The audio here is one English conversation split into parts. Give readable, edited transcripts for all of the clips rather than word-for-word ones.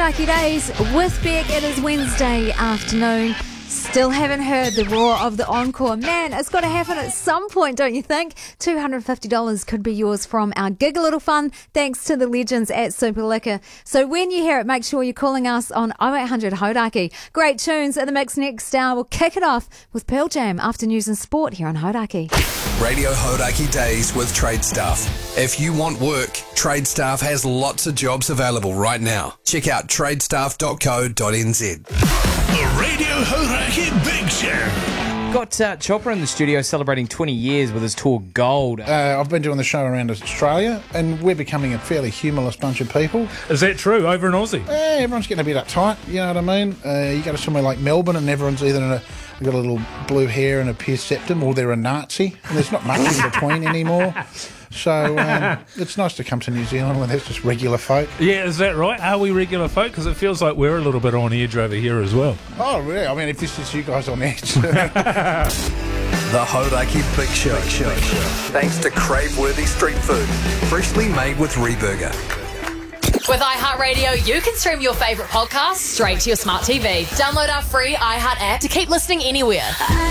Hodaki Days with Beck. It is Wednesday afternoon. Still haven't heard the roar of the encore. Man, it's got to happen at some point, don't you think? $250 could be yours from our Gig a Little Fun, thanks to the legends at Super Liquor. So when you hear it, make sure you're calling us on 0800 Hodaki. Great tunes in the mix next hour. We'll kick it off with Pearl Jam after news and sport here on Hodaki. Radio Hodaki Days with Trade Staff. If you want work, Trade Staff has lots of jobs available right now. Check out tradestaff.co.nz. The Radio Hodaki Big Show. Got Chopper in the studio celebrating 20 years with his tour Gold. I've been doing the show around Australia, and we're becoming a fairly humorless bunch of people. Is that true, over in Aussie? Everyone's getting a bit uptight, you know what I mean? You go to somewhere like Melbourne and everyone's either got a little blue hair and a pierced septum, or they're a Nazi, and there's not much in between anymore. So it's nice to come to New Zealand where there's just regular folk. Yeah, is that right? Are we regular folk? Because it feels like we're a little bit on edge over here as well. Oh, really? I mean, if this is you guys on edge. The Hodaki Big Show. Thanks to crave-worthy street food, freshly made with Reburger. With iHeartRadio, you can stream your favourite podcasts straight to your smart TV. Download our free iHeart app to keep listening anywhere.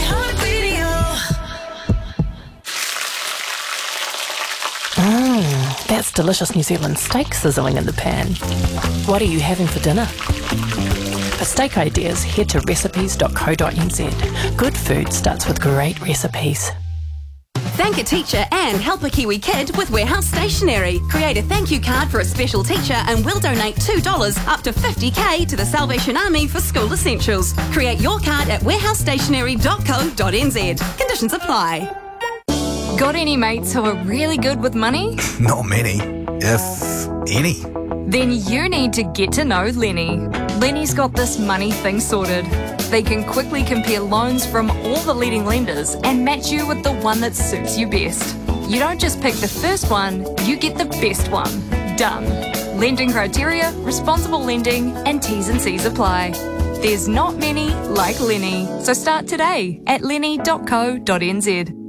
That's delicious New Zealand steak sizzling in the pan. What are you having for dinner? For steak ideas, head to recipes.co.nz. Good food starts with great recipes. Thank a teacher and help a Kiwi kid with Warehouse Stationery. Create a thank you card for a special teacher and we'll donate $2 up to $50,000 to the Salvation Army for school essentials. Create your card at warehousestationery.co.nz. Conditions apply. Got any mates who are really good with money? Not many, if any. Then you need to get to know Lenny. Lenny's got this money thing sorted. They can quickly compare loans from all the leading lenders and match you with the one that suits you best. You don't just pick the first one, you get the best one. Done. Lending criteria, responsible lending, and T's and C's apply. There's not many like Lenny. So start today at lenny.co.nz.